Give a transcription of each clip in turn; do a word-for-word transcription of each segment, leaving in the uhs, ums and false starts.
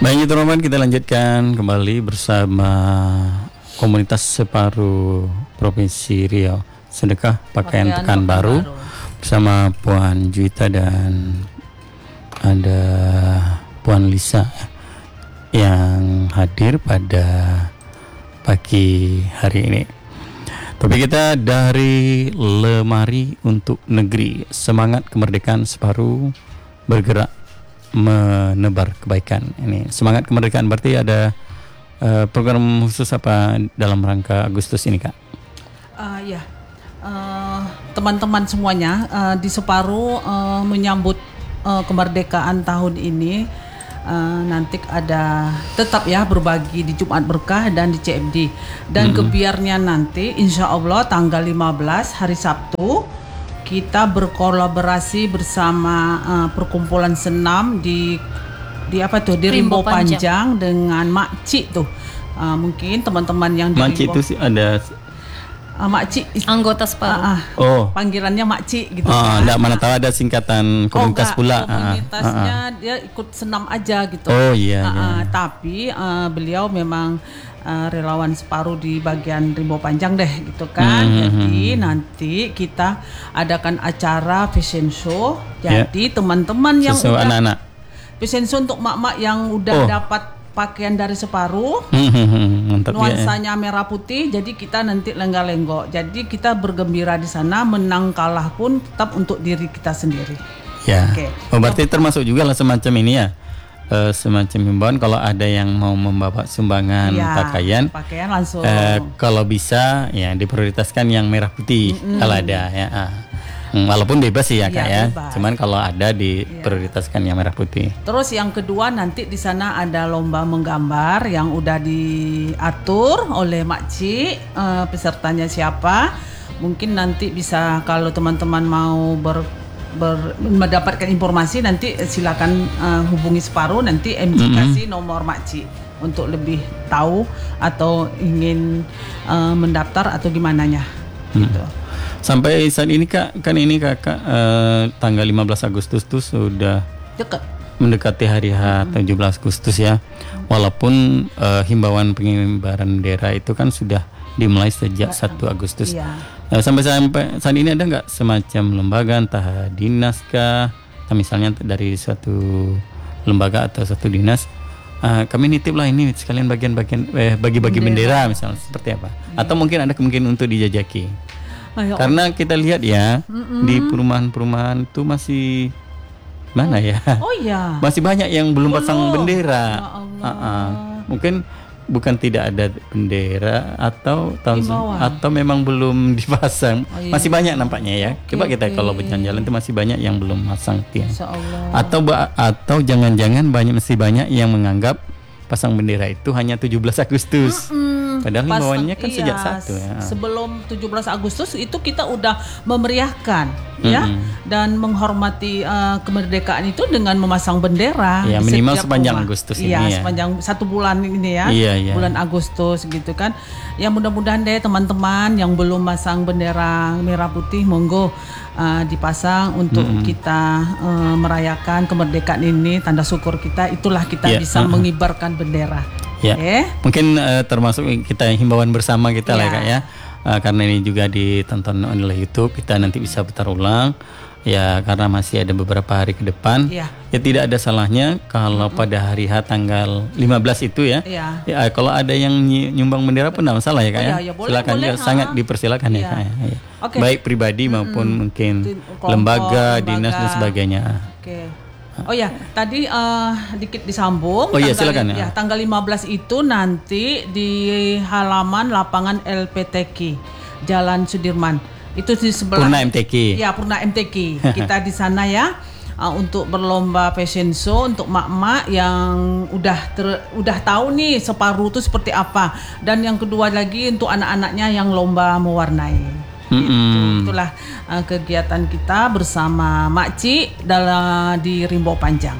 Baik itu Roman, kita lanjutkan kembali bersama komunitas separuh Provinsi Riau. Sedekah pakaian, pakaian pekan baru, baru bersama Puan Juwita dan ada Puan Lisa yang hadir pada pagi hari ini. Topik kita dari Lemari untuk Negeri, semangat kemerdekaan separuh bergerak menebar kebaikan. Ini semangat kemerdekaan berarti ada uh, program khusus apa dalam rangka Agustus ini, Kak? Uh, ya, uh, teman-teman semuanya uh, di Separuh uh, menyambut uh, kemerdekaan tahun ini. Uh, nanti ada tetap ya berbagi di Jumat Berkah dan di C F D dan mm-hmm. kebiarnya nanti insya Allah tanggal lima belas hari Sabtu kita berkolaborasi bersama uh, perkumpulan senam di di apa tuh di Rimbo, Rimbo Panjang. Panjang dengan Makcik tuh uh, mungkin teman-teman yang di Makcik itu sih ada Uh, Makcik anggota Separuh. Uh, uh, oh, panggilannya Makcik gitu. Oh, enggak mana tahu ada singkatan komunitas oh, pula. Komunitasnya uh, uh. dia ikut senam aja gitu. Oh iya. Uh, uh, iya. Tapi uh, beliau memang uh, relawan Separuh di bagian Rimbo Panjang deh gitu kan. Mm-hmm. Jadi nanti kita adakan acara fashion show. Jadi yeah. teman-teman yang Sesuai udah anak-anak. Fashion show untuk mak-mak yang udah oh. dapat pakaian dari Separuh, mantap, nuansanya ya. merah putih, jadi kita nanti lenggak-lenggok. Jadi kita bergembira di sana, menang kalah pun tetap untuk diri kita sendiri. Ya. Okay. Oh, berarti termasuk juga lah semacam ini ya, uh, semacam himbauan kalau ada yang mau membawa sumbangan ya, pakaian, pakaian langsung. Uh, kalau bisa ya diprioritaskan yang merah putih mm-hmm. kalau ada ya. Uh. Walaupun bebas sih ya Kak ya, ya. Cuman kalau ada diprioritaskan yang merah putih. Terus yang kedua nanti di sana ada lomba menggambar yang udah diatur oleh Makcik, uh, pesertanya siapa. Mungkin nanti bisa kalau teman-teman mau ber, ber, mendapatkan informasi nanti silakan uh, hubungi Separuh, nanti M J kasih mm-hmm. nomor Makcik untuk lebih tahu atau ingin uh, mendaftar atau gimananya mm. gitu. Sampai saat ini Kak, kan ini Kakak eh, tanggal lima belas Agustus tuh sudah dekat mendekati hari H tujuh belas Agustus ya. Walaupun eh, himbauan pengibaran bendera itu kan sudah dimulai sejak satu Agustus. Iya. Eh, sampai sampai saat ini ada nggak semacam lembaga entah dinas kah, nah, misalnya dari suatu lembaga atau suatu dinas, Uh, kami nitip lah ini sekalian bagian-bagian eh, bagi-bagi bendera, bendera misalnya seperti apa? Iya. Atau mungkin ada kemungkinan untuk dijajaki. Ayo, Karena kita lihat ya mm-mm. di perumahan-perumahan itu masih mana ya? Oh iya. Masih banyak yang belum, belum. pasang bendera. Ya Allah. Uh-uh. Mungkin bukan tidak ada bendera atau tahun atau memang belum dipasang. Oh, iya. Masih banyak nampaknya ya. Okay, Coba kita okay. kalau berjalan-jalan itu masih banyak yang belum pasang tiang. Atau atau jangan-jangan banyak masih banyak yang menganggap pasang bendera itu hanya tujuh belas Agustus. Mm-mm. Padahal himbauannya kan iya, sejak satu ya. Sebelum tujuh belas Agustus itu kita udah memeriahkan mm-hmm. ya dan menghormati uh, kemerdekaan itu dengan memasang bendera. Ya minimal sepanjang rumah. Agustus iya, ini ya. sepanjang satu bulan ini ya. Iya, iya. Bulan Agustus gitu kan. Ya mudah-mudahan deh teman-teman yang belum masang bendera merah putih monggo uh, dipasang untuk mm-hmm. kita uh, merayakan kemerdekaan ini, tanda syukur kita, itulah kita yeah. bisa uh-huh. mengibarkan bendera. Ya, okay. Mungkin uh, termasuk kita himbauan bersama kita yeah. lah Kak ya, uh, karena ini juga ditonton oleh YouTube, kita nanti bisa putar ulang ya karena masih ada beberapa hari ke depan. Yeah. Ya tidak ada salahnya kalau mm-hmm. pada hari H tanggal lima belas itu ya, yeah. ya kalau ada yang nyumbang bendera pun tidak masalah ya Kak oh, ya, ya, boleh, silakan boleh, ya, sangat dipersilakan yeah. ya Kak ya. Okay. Baik pribadi maupun mm-hmm. mungkin kelompok, lembaga, lembaga, dinas dan sebagainya. Okay. Oh ya, tadi uh, dikit disambung. Oh iya, tanggal, silakan ya. ya. Tanggal lima belas itu nanti di halaman lapangan L P T K Jalan Sudirman. Itu di sebelah Purna M T K. Ya, Purna M T K. Kita di sana ya uh, untuk berlomba fashion show untuk mak-mak yang udah ter, udah tahu nih Separuh itu seperti apa. Dan yang kedua lagi untuk anak-anaknya yang lomba mewarnai. Itu, mm-hmm. itulah uh, kegiatan kita bersama Makcik dalam di Rimbo Panjang.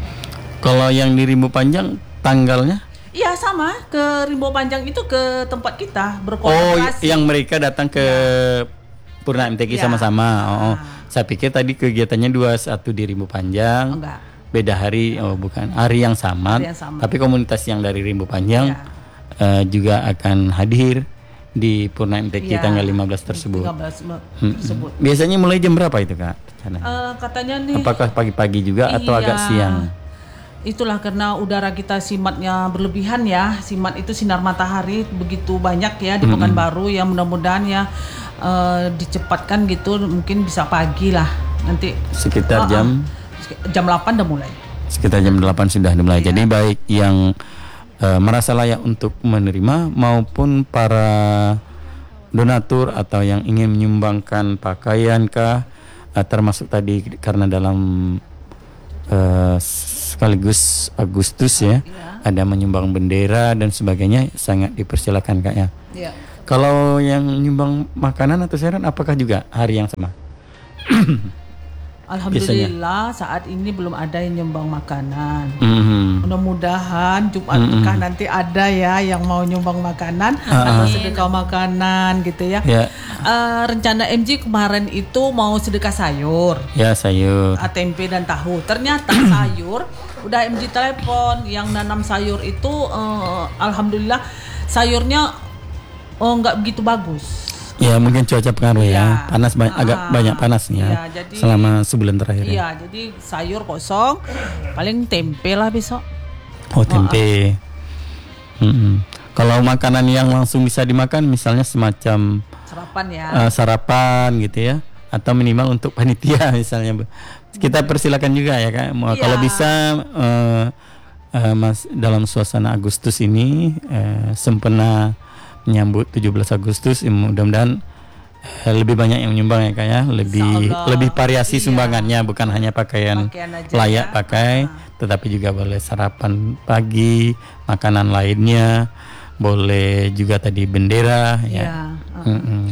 Kalau yang di Rimbo Panjang tanggalnya? Iya sama, ke Rimbo Panjang itu ke tempat kita berkolaborasi. Oh, yang mereka datang ke ya. Purna M T K ya. Sama-sama. Oh, ah. Saya pikir tadi kegiatannya dua satu di Rimbo Panjang. Oh, enggak. beda hari, oh bukan hari yang sama, Hari yang sama. tapi komunitas yang dari Rimbu Panjang Ya. eh, juga akan hadir di Purna M T Q Ya. tanggal lima belas tersebut. tiga belas me- Hmm. tersebut. Biasanya mulai jam berapa itu Kak? Rencananya? Eh, katanya nih Apakah pagi-pagi juga atau iya. agak siang? Itulah karena udara kita simatnya berlebihan ya. Simat itu sinar matahari begitu banyak ya di Pekanbaru, ya mudah-mudahan ya eh, dicepatkan gitu, mungkin bisa pagi lah nanti. Sekitar Ah, jam ah. jam delapan udah mulai. sekitar jam delapan sudah dimulai. Iya. Jadi baik yang eh, merasa layak untuk menerima maupun para donatur atau yang ingin menyumbangkan pakaian kah, eh, termasuk tadi karena dalam eh, sekaligus Agustus ya, ada menyumbang bendera dan sebagainya, sangat dipersilakan Kak ya. Iya. Kalau yang nyumbang makanan atau sayuran apakah juga hari yang sama? Alhamdulillah saat ini belum ada yang nyumbang makanan. Mhm. Mudah-mudahan Jumat Berkah nanti ada ya yang mau nyumbang makanan atau sedekah makanan gitu ya. Ya, Eh, rencana M J kemarin itu mau sedekah sayur, ya sayur. ah, tempe dan tahu. Ternyata sayur udah M J telepon yang nanam sayur itu eh, alhamdulillah sayurnya oh nggak begitu bagus. Ya mungkin cuaca pengaruh ya, Iya. panas ba- agak Ah, banyak panasnya iya, jadi- selama sebulan terakhir. Ya. Iya, jadi sayur kosong, paling tempe lah besok. Oh tempe. Mm-mm. Kalau makanan yang langsung bisa dimakan, misalnya semacam Sarapan ya. eh, sarapan gitu ya, atau minimal untuk panitia misalnya. Kita persilakan juga ya Kak. Mau- Iya. Kalau bisa eh, eh, mas dalam suasana Agustus ini eh, sempena menyambut tujuh belas Agustus, eh, mudah-mudahan eh, lebih banyak yang menyumbang ya Kak ya, lebih Insyaallah. lebih variasi Iya. sumbangannya, bukan hanya pakaian, Pakaian aja layak ya. pakai, tetapi juga boleh sarapan pagi, makanan lainnya, boleh juga tadi bendera ya. Iya. ah. Mm-mm.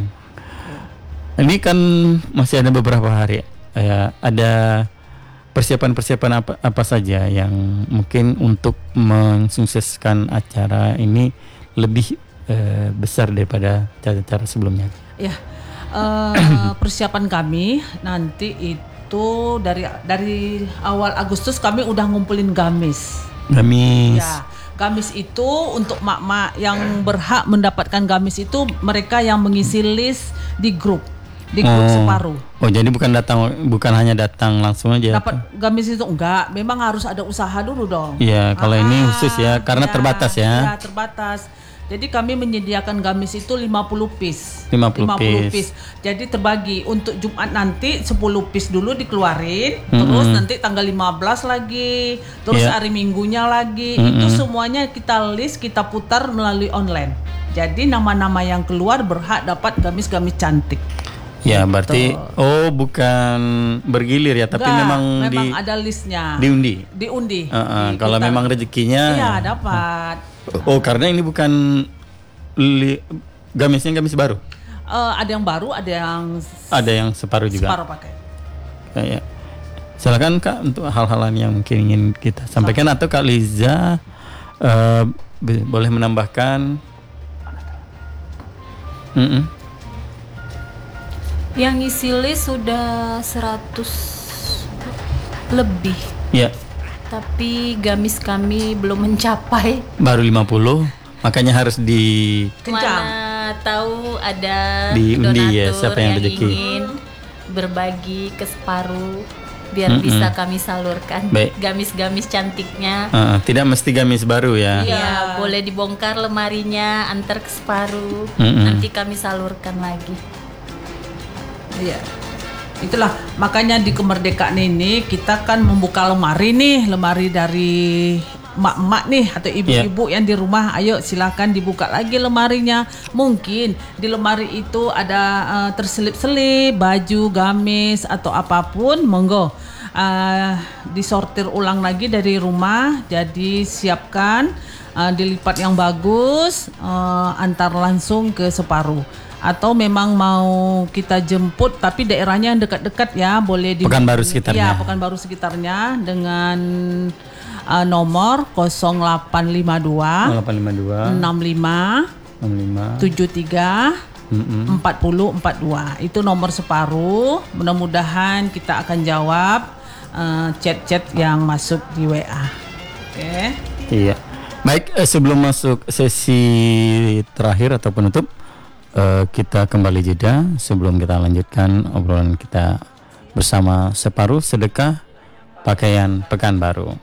Ini kan masih ada beberapa hari ya, ada persiapan-persiapan apa apa saja yang mungkin untuk mensukseskan acara ini lebih eh, besar daripada cara-cara sebelumnya. Ya, eh, persiapan kami nanti itu dari dari awal Agustus kami udah ngumpulin gamis. Gamis. Ya, gamis itu untuk mak-mak yang berhak mendapatkan gamis itu mereka yang mengisi list di grup, di grup Oh. separuh. Oh, jadi bukan datang, bukan hanya datang langsung aja. Dapat gamis itu enggak, memang harus ada usaha dulu dong. Iya, kalau ini khusus ya, karena ya, terbatas ya. Ya, terbatas. Jadi kami menyediakan gamis itu lima puluh piece. lima puluh piece. Jadi terbagi untuk Jumat nanti sepuluh piece dulu dikeluarin, terus nanti tanggal lima belas lagi, terus Iya. hari Minggunya lagi. Itu semuanya kita list, kita putar melalui online. Jadi nama-nama yang keluar berhak dapat gamis-gamis cantik. Ya, berarti oh bukan bergilir ya, tapi Enggak, memang, memang di ada listnya. diundi. Diundi. Uh-uh, kalau Diputar. memang rezekinya. Iya, dapat. Oh, karena ini bukan li, gamisnya gamis baru. Eh, ada yang baru, ada yang Ada yang separuh juga. separuh pakai. Ya, ya. Silakan Kak untuk hal-hal lain yang mungkin ingin kita sampaikan atau Kak Liza eh, be- boleh menambahkan. Mm-mm. Yang ngisi list sudah seratus lebih, Ya, tapi gamis kami belum mencapai. baru lima puluh, makanya harus di Kencang. Mana tahu ada Diundi ya, donatur siapa yang yang rezeki. ingin berbagi ke separuh biar bisa kami salurkan Baik. gamis-gamis cantiknya. eh, tidak mesti gamis baru ya. Ya, boleh dibongkar lemarinya, antar ke separuh. Mm-mm. Nanti kami salurkan lagi. Iya. Itulah makanya di kemerdekaan ini kita kan membuka lemari nih, lemari dari mak-mak nih atau ibu-ibu yang di rumah. Ayo silakan dibuka lagi lemarinya. Mungkin di lemari itu ada eh, terselip-selip baju, gamis atau apapun, monggo eh, disortir ulang lagi dari rumah. Jadi siapkan, eh, dilipat yang bagus, eh, antar langsung ke separuh. Atau memang mau kita jemput tapi daerahnya yang dekat-dekat ya, boleh di Pekanbaru sekitarnya. Ya, Pekanbaru sekitarnya dengan uh, nomor nol delapan lima dua delapan lima dua enam lima enam lima tujuh tiga Mm-mm. empat nol empat dua. Itu nomor separuh. Mudah-mudahan kita akan jawab uh, chat-chat yang masuk di W A. Oke. Iya. Baik, eh, sebelum masuk sesi terakhir atau penutup, eh, kita kembali jeda sebelum kita lanjutkan obrolan kita bersama Separuh Sedekah Pakaian Pekanbaru.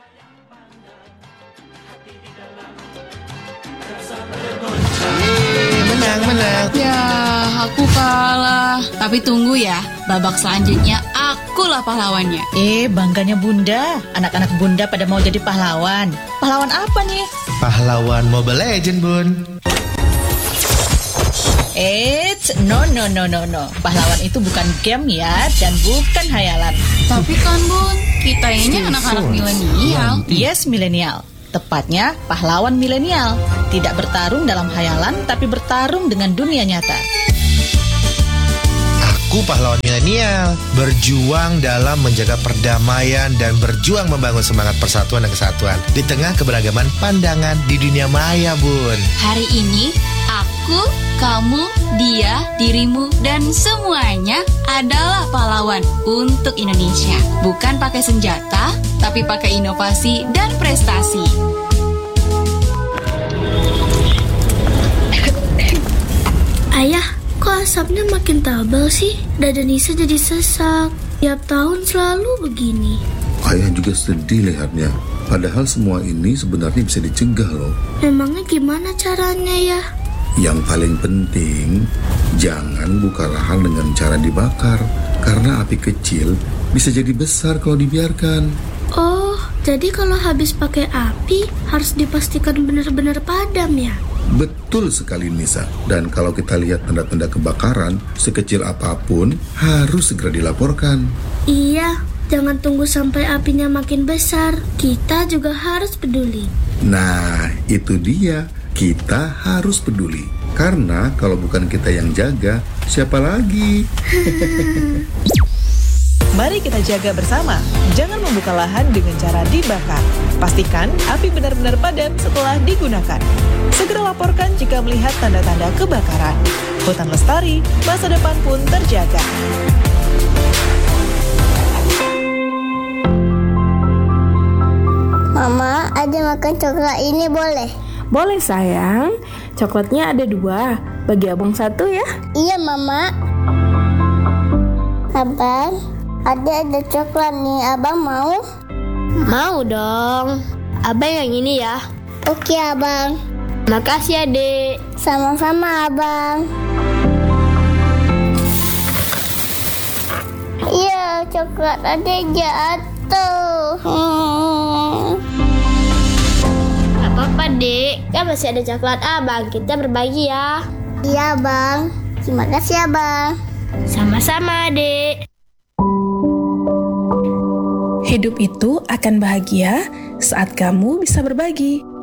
Menang, menang. Ya, aku kalah. Tapi tunggu ya, babak selanjutnya akulah pahlawannya. Eh, bangganya Bunda. Anak-anak Bunda pada mau jadi pahlawan. Pahlawan apa nih? Pahlawan Mobile Legend, Bun. Eits, no no no no no. Pahlawan itu bukan game ya, dan bukan hayalan. Tapi kan Bun, kita ini anak-anak milenial. Yes, milenial. Tepatnya pahlawan milenial. Tidak bertarung dalam hayalan, tapi bertarung dengan dunia nyata. Aku pahlawan milenial, berjuang dalam menjaga perdamaian dan berjuang membangun semangat persatuan dan kesatuan di tengah keberagaman pandangan di dunia maya, Bun. Hari ini, aku, kamu, dia, dirimu, dan semuanya adalah pahlawan untuk Indonesia. Bukan pakai senjata, tapi pakai inovasi dan prestasi. Ayah, kok asapnya makin tebal sih? Dada Nisa jadi sesak. Tiap tahun selalu begini. Ayah juga sedih lihatnya. Padahal semua ini sebenarnya bisa dicegah loh. Memangnya gimana caranya ya? Yang paling penting, jangan buka lahan dengan cara dibakar. Karena api kecil bisa jadi besar kalau dibiarkan. Oh, jadi kalau habis pakai api harus dipastikan benar-benar padam ya? Betul sekali Nisa. Dan kalau kita lihat tanda-tanda kebakaran, sekecil apapun harus segera dilaporkan. Iya, jangan tunggu sampai apinya makin besar. Kita juga harus peduli. Nah, itu dia. Kita harus peduli. Karena kalau bukan kita yang jaga, siapa lagi? Mari kita jaga bersama. Jangan membuka lahan dengan cara dibakar. Pastikan api benar-benar padam setelah digunakan. Segera laporkan jika melihat tanda-tanda kebakaran. Hutan lestari, masa depan pun terjaga. Mama, ada makan coklat ini boleh? Boleh sayang, coklatnya ada dua. Bagi abang satu ya. Iya Mama. Abang, ada ada coklat nih, abang mau? Mau dong. Abang yang ini ya. Oke abang. Makasih adek. Sama-sama abang. Iya, coklat adek jatuh. Hmm. Gak apa-apa dek, kan masih ada coklat abang. Kita berbagi ya. Iya bang. Terima kasih abang. Sama-sama adek. Hidup itu akan bahagia saat kamu bisa berbagi.